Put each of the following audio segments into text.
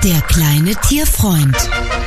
Der kleine Tierfreund.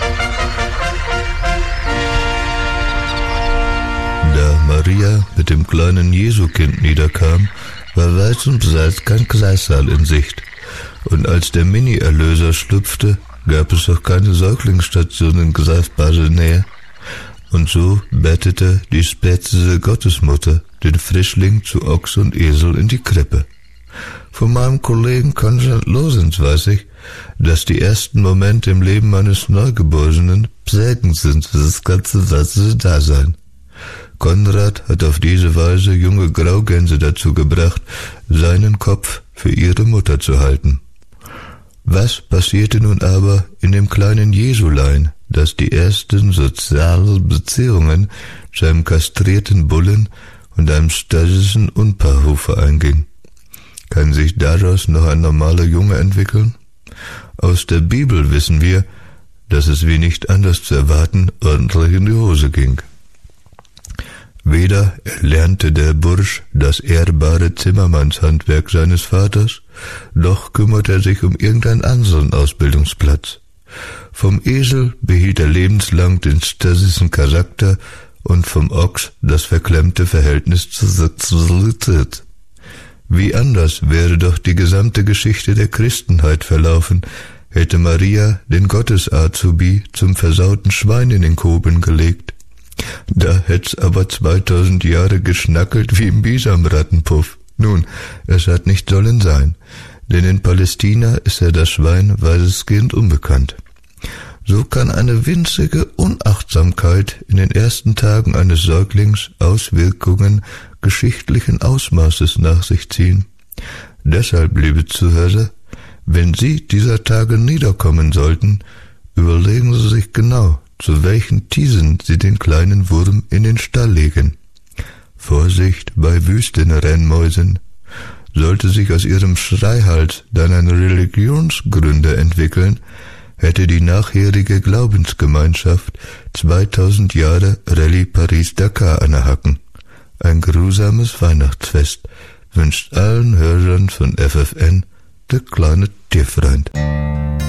Da Maria mit dem kleinen Jesukind niederkam, war weit und breit kein Kreissaal in Sicht. Und als der Mini-Erlöser schlüpfte, gab es auch keine Säuglingsstation in greifbarer Nähe. Und so bettete die späteste Gottesmutter den Frischling zu Ochs und Esel in die Krippe. Von meinem Kollegen Konrad Losens weiß ich, dass die ersten Momente im Leben eines Neugeborenen prägend sind für das ganze weitere Dasein. Konrad hat auf diese Weise junge Graugänse dazu gebracht, seinen Kopf für ihre Mutter zu halten. Was passierte nun aber in dem kleinen Jesulein, das die ersten sozialen Beziehungen zu einem kastrierten Bullen und einem stössischen Unpaarhufer einging? Kann sich daraus noch ein normaler Junge entwickeln? Aus der Bibel wissen wir, dass es wie nicht anders zu erwarten ordentlich in die Hose ging. Weder erlernte der Bursch das ehrbare Zimmermannshandwerk seines Vaters, noch kümmerte er sich um irgendeinen anderen Ausbildungsplatz. Vom Esel behielt er lebenslang den stössischen Charakter und vom Ochs das verklemmte Verhältnis zur Sexualität. Wie anders wäre doch die gesamte Geschichte der Christenheit verlaufen, hätte Maria den Gottes-Azubi zum versauten Schwein in den Koben gelegt. Da hätt's aber 2000 Jahre geschnackelt wie im Bisamrattenpuff. Nun, es hat nicht sollen sein, denn in Palästina ist ja das Schwein weitestgehend unbekannt. So kann eine winzige Unachtsamkeit in den ersten Tagen eines Säuglings Auswirkungen geschichtlichen Ausmaßes nach sich ziehen. Deshalb, liebe Zuhörer, wenn Sie dieser Tage niederkommen sollten, überlegen Sie sich genau, zu welchen Tiesen Sie den kleinen Wurm in den Stall legen. Vorsicht bei Wüstenrennmäusen. Sollte sich aus ihrem Schreihals dann ein Religionsgründer entwickeln, hätte die nachherige Glaubensgemeinschaft 2000 Jahre Rallye Paris-Dakar anerhacken. Ein grusames Weihnachtsfest wünscht allen Hörern von FFN der kleine Tierfreund.